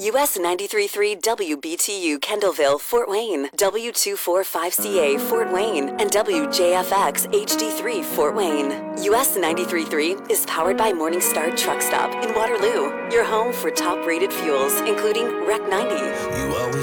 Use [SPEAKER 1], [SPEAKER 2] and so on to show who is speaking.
[SPEAKER 1] US 93.3 WBTU Kendallville, Fort Wayne, W245CA Fort Wayne, and WJFX HD3 Fort Wayne. US 93.3 is powered by Morningstar Truck Stop in Waterloo, your home for top-rated fuels, including Rec 90.
[SPEAKER 2] You always